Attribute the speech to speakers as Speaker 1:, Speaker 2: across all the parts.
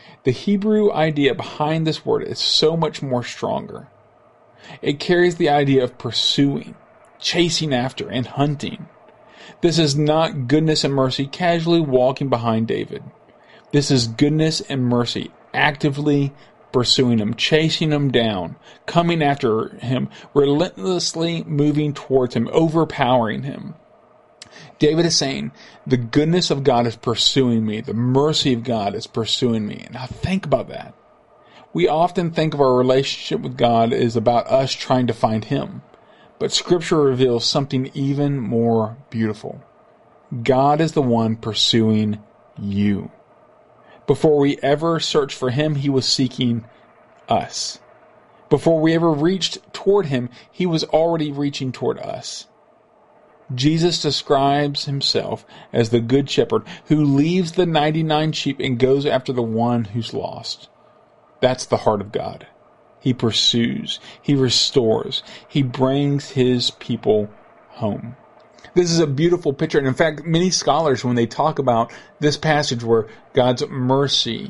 Speaker 1: The Hebrew idea behind this word is so much more stronger. It carries the idea of pursuing, chasing after, and hunting. This is not goodness and mercy casually walking behind David. This is goodness and mercy actively pursuing him, chasing him down, coming after him, relentlessly moving towards him, overpowering him. David is saying, the goodness of God is pursuing me. The mercy of God is pursuing me. Now think about that. We often think of our relationship with God as about us trying to find Him. But Scripture reveals something even more beautiful. God is the one pursuing you. Before we ever searched for Him, He was seeking us. Before we ever reached toward Him, He was already reaching toward us. Jesus describes Himself as the Good Shepherd who leaves the 99 sheep and goes after the one who's lost. That's the heart of God. He pursues. He restores. He brings His people home. This is a beautiful picture. And in fact, many scholars, when they talk about this passage where God's mercy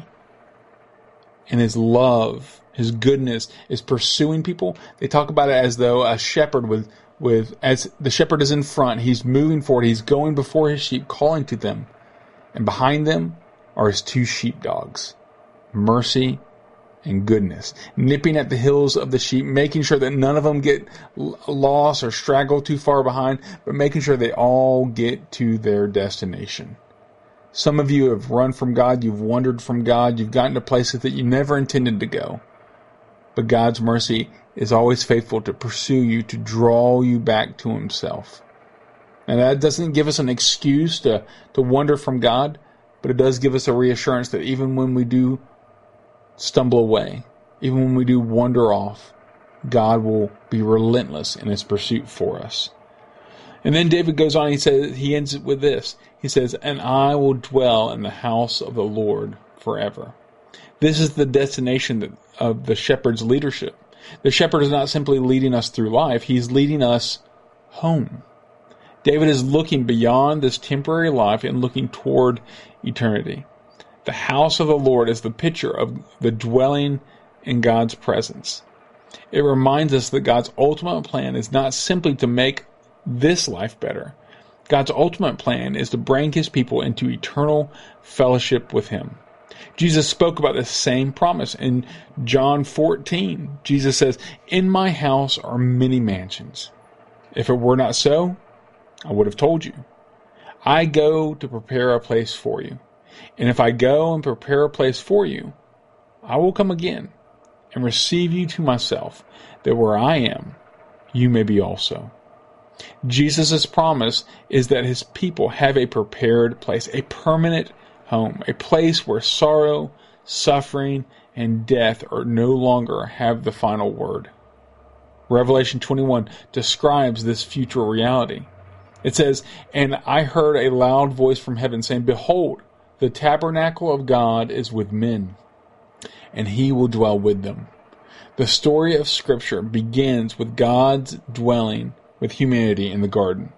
Speaker 1: and His love, His goodness is pursuing people, they talk about it as though a shepherd as the shepherd is in front, he's moving forward, he's going before his sheep, calling to them. And behind them are his two sheepdogs, mercy and goodness, nipping at the heels of the sheep, making sure that none of them get lost or straggle too far behind, but making sure they all get to their destination. Some of you have run from God, you've wandered from God, you've gotten to places that you never intended to go. But God's mercy is always faithful to pursue you, to draw you back to Himself. And that doesn't give us an excuse to wander from God, but it does give us a reassurance that even when we do stumble away, even when we do wander off, God will be relentless in His pursuit for us. And then David goes on, he ends it with this. He says, "And I will dwell in the house of the Lord forever." This is the destination of the shepherd's leadership. The shepherd is not simply leading us through life, he's leading us home. David is looking beyond this temporary life and looking toward eternity. The house of the Lord is the picture of the dwelling in God's presence. It reminds us that God's ultimate plan is not simply to make this life better. God's ultimate plan is to bring His people into eternal fellowship with Him. Jesus spoke about the same promise in John 14. Jesus says, "In my house are many mansions. If it were not so, I would have told you. I go to prepare a place for you. And if I go and prepare a place for you, I will come again and receive you to myself, that where I am, you may be also." Jesus' promise is that His people have a prepared place, a permanent home, a place where sorrow, suffering, and death are no longer have the final word. Revelation 21 describes this future reality. It says, "And I heard a loud voice from heaven saying, Behold, the tabernacle of God is with men, and He will dwell with them." The story of Scripture begins with God's dwelling with humanity in the garden.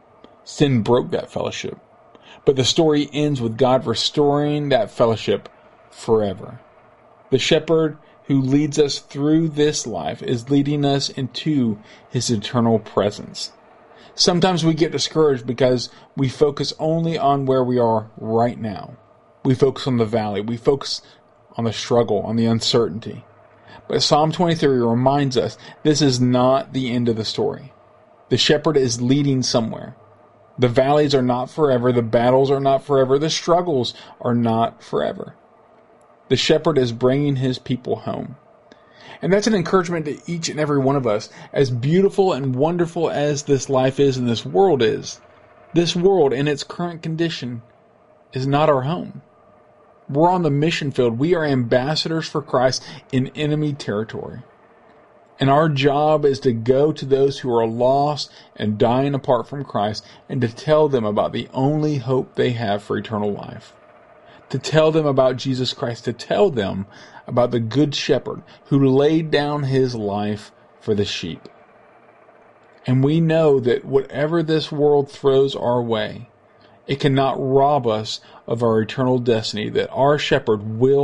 Speaker 1: Sin broke that fellowship. But the story ends with God restoring that fellowship forever. The shepherd who leads us through this life is leading us into His eternal presence. Sometimes we get discouraged because we focus only on where we are right now. We focus on the valley. We focus on the struggle, on the uncertainty. But Psalm 23 reminds us this is not the end of the story. The shepherd is leading somewhere. The valleys are not forever. The battles are not forever. The struggles are not forever. The shepherd is bringing His people home. And that's an encouragement to each and every one of us. As beautiful and wonderful as this life is and this world is, this world in its current condition is not our home. We're on the mission field. We are ambassadors for Christ in enemy territory. And our job is to go to those who are lost and dying apart from Christ and to tell them about the only hope they have for eternal life. To tell them about Jesus Christ. To tell them about the Good Shepherd who laid down His life for the sheep. And we know that whatever this world throws our way, it cannot rob us of our eternal destiny, that our shepherd will